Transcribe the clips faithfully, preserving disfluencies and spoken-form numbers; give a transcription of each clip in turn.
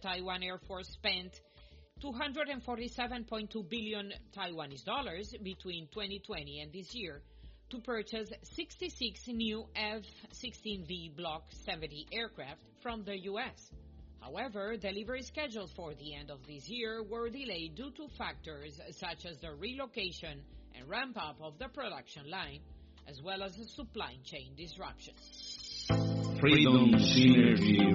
Taiwan Air Force spent two hundred forty-seven point two billion Taiwanese dollars between twenty twenty and this year to purchase sixty-six new F sixteen V Block seventy aircraft from the U S. However, delivery schedules for the end of this year were delayed due to factors such as the relocation and ramp-up of the production line, as well as the supply chain disruptions. Freedom Synergy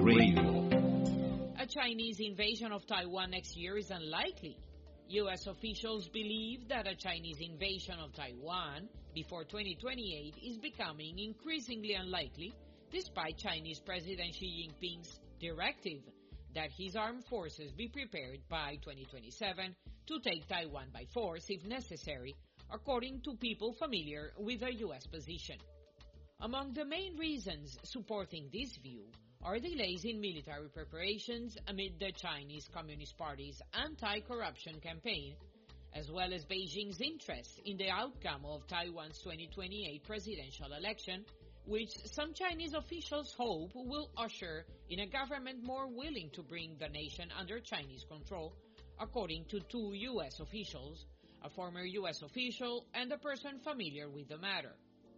Radio. A Chinese invasion of Taiwan next year is unlikely. U S officials believe that a Chinese invasion of Taiwan before twenty twenty-eight is becoming increasingly unlikely, despite Chinese President Xi Jinping's directive that his armed forces be prepared by twenty twenty-seven to take Taiwan by force if necessary, according to people familiar with the U S position. Among the main reasons supporting this view are delays in military preparations amid the Chinese Communist Party's anti-corruption campaign, as well as Beijing's interest in the outcome of Taiwan's twenty twenty-eight presidential election, which some Chinese officials hope will usher in a government more willing to bring the nation under Chinese control, according to two U S officials, a former U S official and a person familiar with the matter.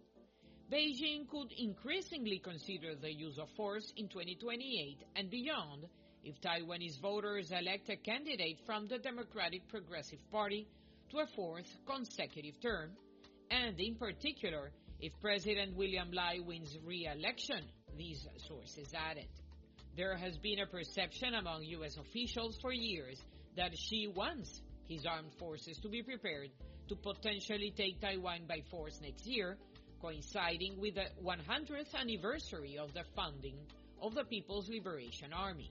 Beijing could increasingly consider the use of force in twenty twenty-eight and beyond if Taiwanese voters elect a candidate from the Democratic Progressive Party to a fourth consecutive term, and in particular, if President William Lai wins re-election, these sources added. There has been a perception among U S officials for years that Xi wants his armed forces to be prepared to potentially take Taiwan by force next year, coinciding with the one hundredth anniversary of the founding of the People's Liberation Army.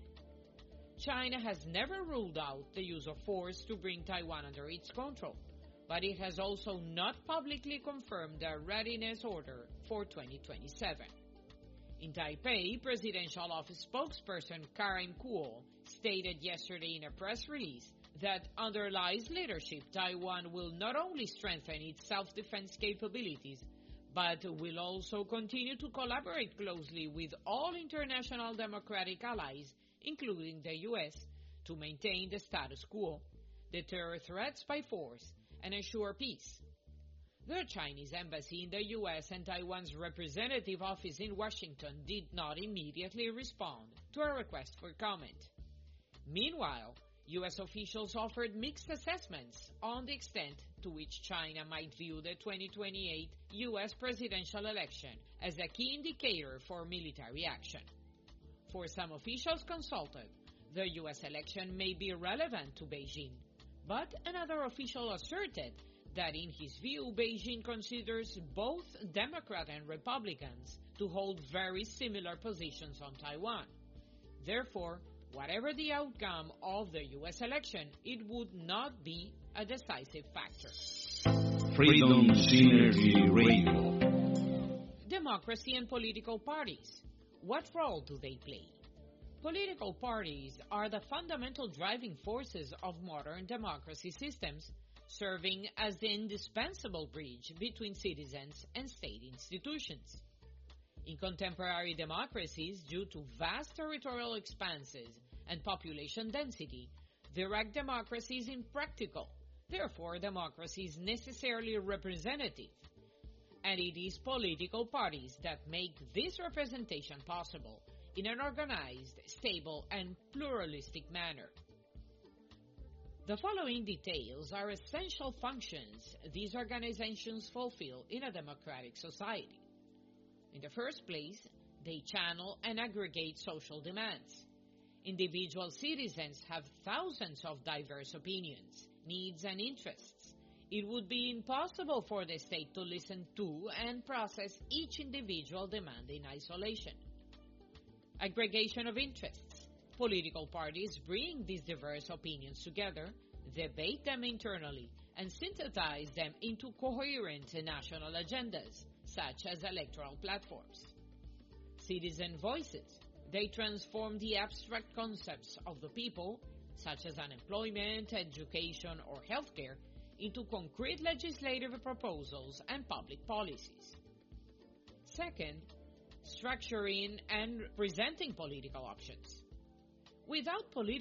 China has never ruled out the use of force to bring Taiwan under its control, but it has also not publicly confirmed a readiness order for twenty twenty-seven. In Taipei, Presidential Office spokesperson Karen Kuo stated yesterday in a press release that under Lai's leadership, Taiwan will not only strengthen its self-defense capabilities, but will also continue to collaborate closely with all international democratic allies, including the U S, to maintain the status quo, deter threats by force, and ensure peace. The Chinese embassy in the U S and Taiwan's representative office in Washington did not immediately respond to a request for comment. Meanwhile, U S officials offered mixed assessments on the extent to which China might view the twenty twenty-eight U S presidential election as a key indicator for military action. For some officials consulted, the U S election may be relevant to Beijing, but another official asserted that in his view, Beijing considers both Democrat and Republicans to hold very similar positions on Taiwan. Therefore, whatever the outcome of the U S election, it would not be a decisive factor. Freedom Synergy Radio. Democracy and political parties. What role do they play? Political parties are the fundamental driving forces of modern democracy systems, serving as the indispensable bridge between citizens and state institutions. In contemporary democracies, due to vast territorial expanses and population density, direct democracy is impractical. Therefore, democracy is necessarily representative. And it is political parties that make this representation possible in an organized, stable, and pluralistic manner. The following details are essential functions these organizations fulfill in a democratic society. In the first place, they channel and aggregate social demands. Individual citizens have thousands of diverse opinions, needs, and interests. It would be impossible for the state to listen to and process each individual demand in isolation. Aggregation of interests. Political parties bring these diverse opinions together, debate them internally, and synthesize them into coherent national agendas, such as electoral platforms. Citizen voices. They transform the abstract concepts of the people, such as unemployment, education, or healthcare, into concrete legislative proposals and public policies. Second, structuring and presenting political options. Without political